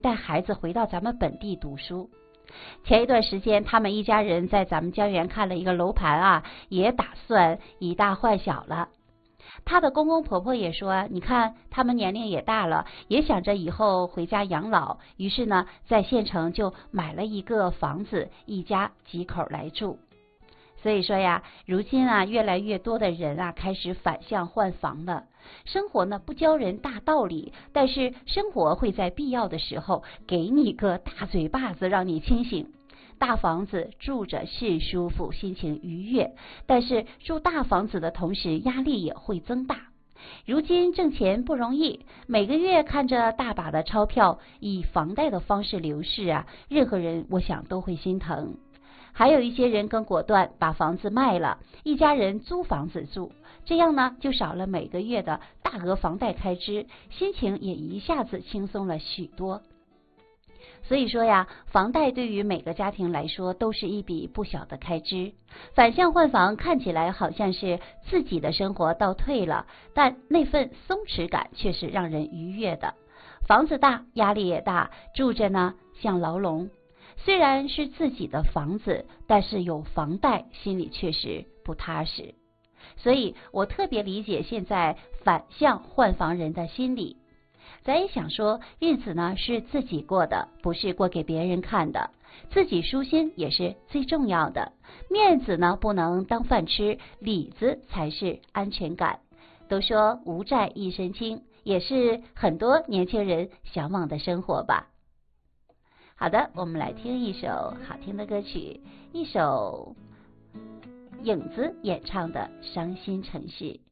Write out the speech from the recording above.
带孩子回到咱们本地读书。前一段时间，他们一家人在咱们江源看了一个楼盘啊，也打算以大换小了。他的公公婆婆也说，你看他们年龄也大了，也想着以后回家养老，于是呢，在县城就买了一个房子，一家几口来住。所以说呀，如今啊，越来越多的人啊，开始反向换房了。生活呢，不教人大道理，但是生活会在必要的时候给你个大嘴巴子，让你清醒。大房子住着是舒服，心情愉悦，但是住大房子的同时，压力也会增大。如今挣钱不容易，每个月看着大把的钞票以房贷的方式流逝啊，任何人我想都会心疼。还有一些人更果断，把房子卖了，一家人租房子住，这样呢就少了每个月的大额房贷开支，心情也一下子轻松了许多。所以说呀，房贷对于每个家庭来说都是一笔不小的开支。反向换房看起来好像是自己的生活倒退了，但那份松弛感却是让人愉悦的。房子大，压力也大，住着呢像牢笼。虽然是自己的房子，但是有房贷，心里确实不踏实。所以我特别理解现在反向换房人的心理。咱也想说，日子呢是自己过的，不是过给别人看的，自己舒心也是最重要的。面子呢不能当饭吃，里子才是安全感。都说无债一身轻，也是很多年轻人向往的生活吧。好的，我们来听一首好听的歌曲，一首影子演唱的《伤心城市》。